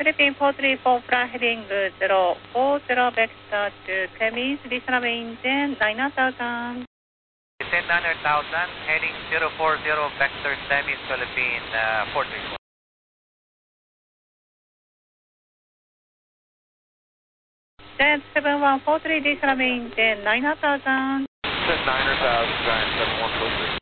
Philippine 434 flight heading 040 vector to Temis, Lisa engine 9,000. Descend 900,000, heading 040 vector Temis, Philippine 434. Jet 7143, Lisa engine 9,000. Descend 900,000, Giant 7143.